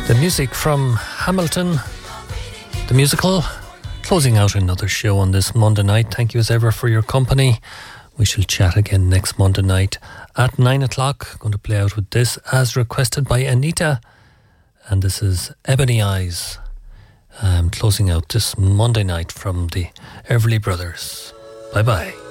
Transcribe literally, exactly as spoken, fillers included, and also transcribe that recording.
The music from Hamilton, the musical, closing out another show on this Monday night. Thank you as ever for your company. We shall chat again next Monday night at nine o'clock. Going to play out with this as requested by Anita. And this is Ebony Eyes. Um, closing out this Monday night from the Everly Brothers. Bye bye.